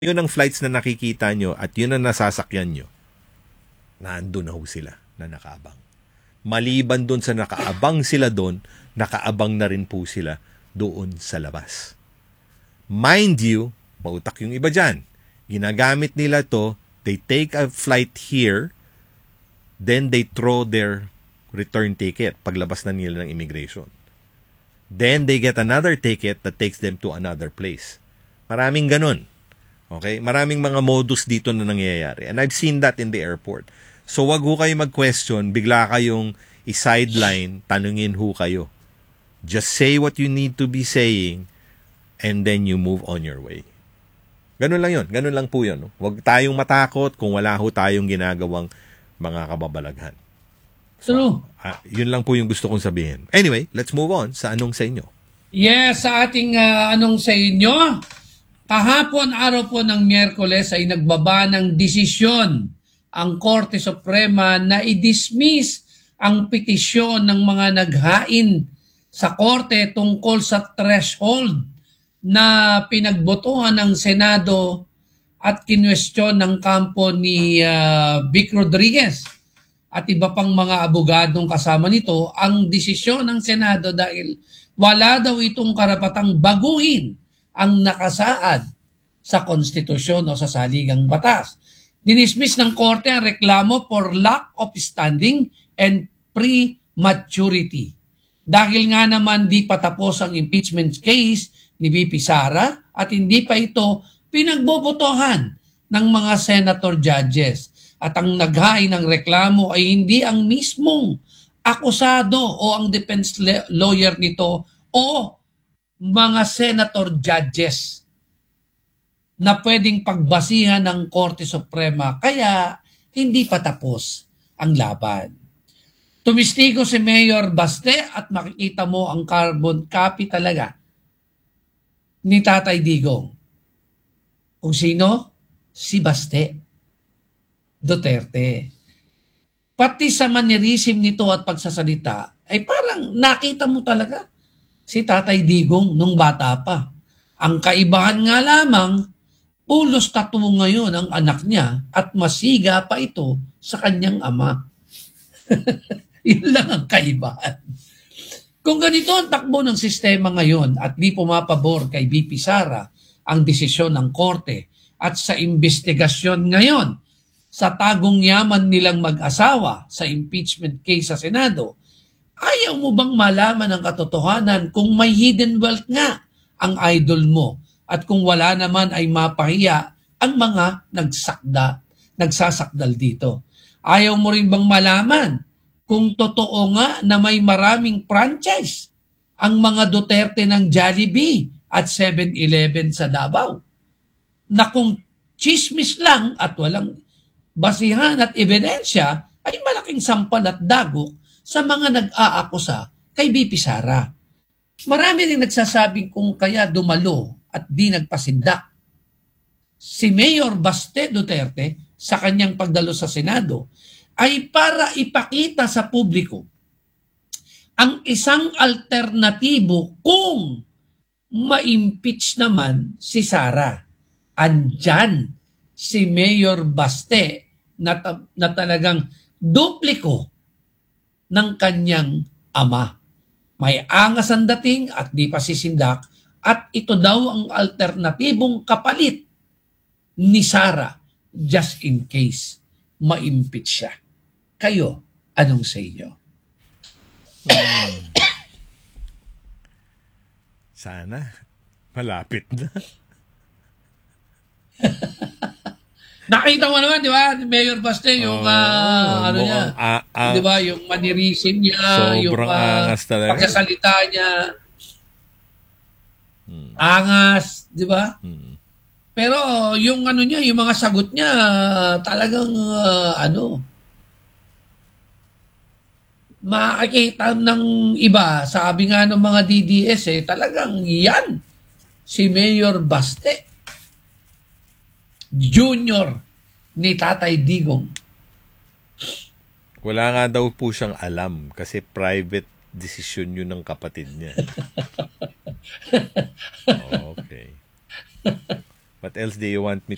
Yun ang flights na nakikita nyo at yun ang nasasakyan nyo, nandun na ho sila na nakaabang. Maliban doon sa nakaabang sila doon, nakaabang na rin po sila doon sa labas. Mind you, mautak yung iba dyan. Ginagamit nila to, they take a flight here, then they throw their return ticket paglabas na nila ng immigration. Then they get another ticket that takes them to another place. Maraming ganun. Okay? Maraming mga modus dito na nangyayari. And I've seen that in the airport. So wag ho kayo mag-question, bigla kayong i-sideline, tanungin ho kayo. Just say what you need to be saying and then you move on your way. Ganun lang yun. Ganun lang po yun. No? Huwag tayong matakot kung wala ho tayong ginagawang mga kababalaghan. True. Yun lang po yung gusto kong sabihin. Anyway, let's move on sa anong sa inyo. Yes, sa ating anong sa inyo. Kahapon, araw po ng Miyerkules ay nagbaba ng desisyon ang Korte Suprema na i-dismiss ang petisyon ng mga naghain sa Korte tungkol sa threshold na pinagbotohan ng Senado at kinwestiyon ng kampo ni Vic Rodriguez at iba pang mga abogadong kasama nito ang desisyon ng Senado dahil wala daw itong karapatang baguhin ang nakasaad sa konstitusyon o sa saligang batas. Dinismiss ng Korte ang reklamo for lack of standing and prematurity. Dahil nga naman di patapos ang impeachment case ni VP Sara at hindi pa ito pinagbobotohan ng mga senator judges. At ang naghain ng reklamo ay hindi ang mismong akusado o ang defense lawyer nito o mga senator judges na pwedeng pagbasihan ng Korte Suprema. Kaya hindi pa tapos ang laban. Tumistigo si Mayor Baste at makikita mo ang carbon copy talaga ni Tatay Digong. Kung sino? Si Baste Duterte. Pati sa mannerism nito at pagsasalita ay parang nakita mo talaga si Tatay Digong nung bata pa. Ang kaibahan nga lamang, pulos tattoo ngayon ang anak niya at masiga pa ito sa kanyang ama. Yun lang ang kaibahan. Kung ganito ang takbo ng sistema ngayon at di pumapabor kay VP Sara ang desisyon ng Korte at sa investigasyon ngayon sa tagong yaman nilang mag-asawa sa impeachment case sa Senado, ayaw mo bang malaman ang katotohanan kung may hidden wealth nga ang idol mo at kung wala naman ay mapahiya ang mga nagsasakdal dito? Ayaw mo rin bang malaman kung totoo nga na may maraming franchise ang mga Duterte ng Jollibee at 7-Eleven sa Davao? Na kung chismis lang at walang basihan at ebidensya ay malaking sampal at dagok sa mga nag-aakusa kay VP Sara. Marami rin nagsasabing kung kaya dumalo at di nagpasindak si Mayor Baste Duterte sa kanyang pagdalo sa Senado ay para ipakita sa publiko ang isang alternatibo kung ma-impeach naman si Sara. Andyan si Mayor Baste na talagang dupliko ng kanyang ama. May angas ang dating at di pa sisindak at ito daw ang alternatibong kapalit ni Sara just in case ma-impeach siya. Kayo, anong sa inyo? Sana. Malapit na. Nakita mo naman, di ba? Mayor Baste, yung ano niya. Di ba? Yung mannerism niya, yung angas talaga. pagkasalita niya. Angas, di ba? Pero yung ano niya, yung mga sagot niya, talagang makikita ng iba, sabi nga ng mga DDS talagang yan, si Mayor Baste, Junior ni Tatay Digong. Wala nga daw po siyang alam kasi private decision yun ng kapatid niya. Okay. What else do you want me